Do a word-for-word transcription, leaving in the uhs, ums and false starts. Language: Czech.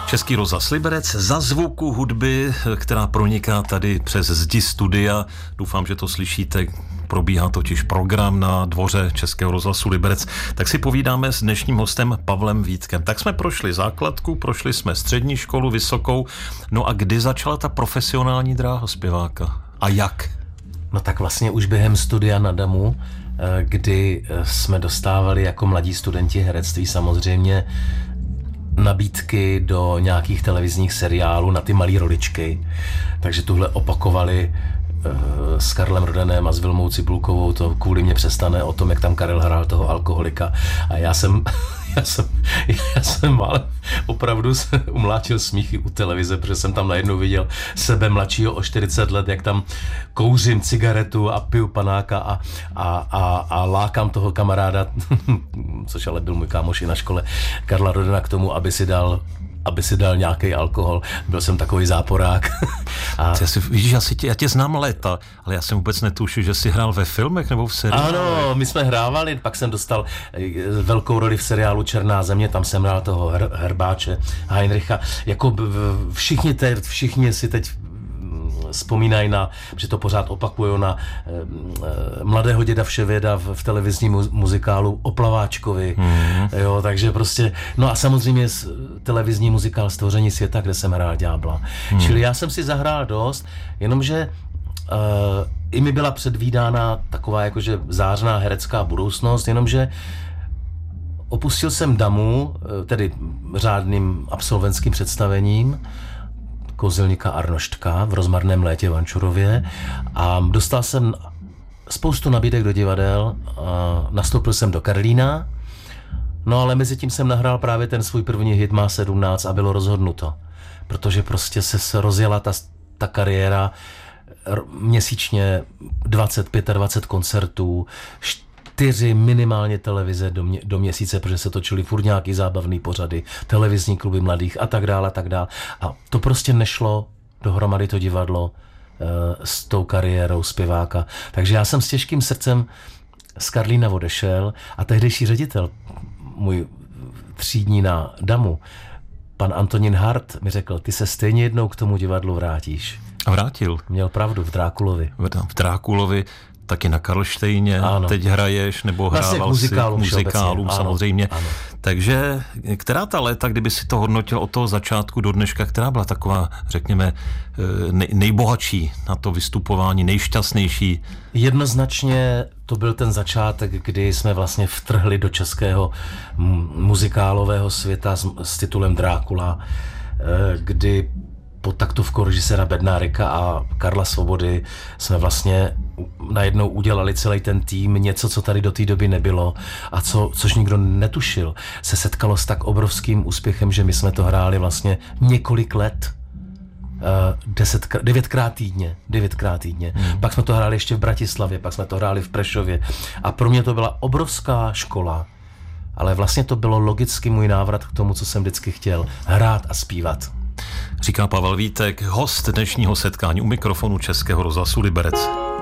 Český rozhlas Liberec za zvuku hudby, která proniká tady přes zdi studia. Doufám, že to slyšíte. Probíhá totiž program na dvoře Českého rozhlasu Liberec. Tak si povídáme s dnešním hostem Pavlem Vítkem. Tak jsme prošli základku, prošli jsme střední školu, vysokou. No a kdy začala ta profesionální dráha zpěváka? A jak? No tak vlastně už během studia na Damu, kdy jsme dostávali jako mladí studenti herectví samozřejmě nabídky do nějakých televizních seriálů na ty malé roličky. Takže tuhle opakovali s Karlem Rodenem a s Vilmou Cibulkovou, to Kvůli mě přestane, o tom, jak tam Karel hrál toho alkoholika. A já jsem, já jsem, já jsem ale opravdu se umláčil smíchy u televize, protože jsem tam najednou viděl sebe mladšího o čtyřicet let, jak tam kouřím cigaretu a piju panáka a, a, a, a lákám toho kamaráda, což ale byl můj kámoš i na škole, Karla Rodena k tomu, aby si dal aby si dal nějaký alkohol. Byl jsem takový záporák. A... Já si, vidíš, já, si tě, já tě znám léta, ale já jsem vůbec netušil, že jsi hrál ve filmech nebo v seriálu. Ano, my jsme hrávali, pak jsem dostal velkou roli v seriálu Černá země, tam jsem hrál toho hr, Herbáče Heinricha. Jako všichni, te, všichni si teď vzpomínají na, že to pořád opakují, na eh, mladého děda Vševěda v, v televizním mu, muzikálu o Plaváčkovi. Mm-hmm. Jo, takže prostě, no a samozřejmě televizní muzikál Stvoření světa, kde jsem hrál ďábla. Mm. Čili já jsem si zahrál dost, jenomže eh, i mi byla předvídána taková jakože zářná herecká budoucnost, jenomže opustil jsem Damu, tedy řádným absolventským představením, Kouzelníka Arnoštka v Rozmarném létě v Ančurově a dostal jsem spoustu nabídek do divadel, a nastoupil jsem do Karlína, no ale mezi tím jsem nahrál právě ten svůj první hit Má sedmnáct a bylo rozhodnuto, protože prostě se rozjela ta, ta kariéra, měsíčně dvacet, dvacet pět koncertů, čtyři minimálně televize do, mě, do měsíce, protože se točily furt nějaký zábavný pořady, televizní kluby mladých a tak dále a tak dále. A to prostě nešlo dohromady to divadlo e, s tou kariérou zpěváka. Takže já jsem s těžkým srdcem z Karlína odešel a tehdejší ředitel, můj třídní na Damu, pan Antonín Hart, mi řekl, ty se stejně jednou k tomu divadlu vrátíš. A vrátil. Měl pravdu, v Drákulovi. V Drákulovi. Taky na Karlštejně, ano. Teď hraješ, nebo vlastně hrával muzikálům si muzikálům ano, samozřejmě. Ano. Takže která ta léta, kdyby si to hodnotil od toho začátku do dneška, která byla taková, řekněme, nej, nejbohatší na to vystupování, nejšťastnější? Jednoznačně to byl ten začátek, kdy jsme vlastně vtrhli do českého muzikálového světa s, s titulem Drákula, kdy pod taktovkou režiséra Bednárika a Karla Svobody jsme vlastně najednou udělali celý ten tým, něco, co tady do té doby nebylo a co, což nikdo netušil, se setkalo s tak obrovským úspěchem, že my jsme to hráli vlastně několik let. Deset, devětkrát týdně, devětkrát týdně. Hmm. Pak jsme to hráli ještě v Bratislavě, pak jsme to hráli v Prešově a pro mě to byla obrovská škola, ale vlastně to bylo logicky můj návrat k tomu, co jsem vždycky chtěl, hrát a zpívat. Říká Pavel Vítek, host dnešního setkání u mikrofonu Českého rozhlasu Liberec.